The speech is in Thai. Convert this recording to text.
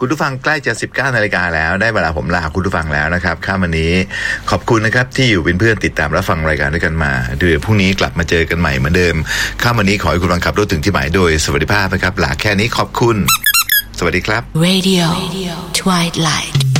คุณผู้ฟังใกล้จะ 19 นาฬิกาแล้วได้เวลาผมลาคุณผู้ฟังแล้วนะครับค่ำวันนี้ขอบคุณนะครับที่อยู่เป็นเพื่อนติดตามรับฟังรายการด้วยกันมาเดี๋ยวพรุ่งนี้กลับมาเจอกันใหม่เหมือนเดิมค่ำวันนี้ขอให้คุณผู้ฟังขับรถถึงที่หมายโดยสวัสดิภาพนะครับลาแค่นี้ขอบคุณสวัสดีครับ Radio Twilight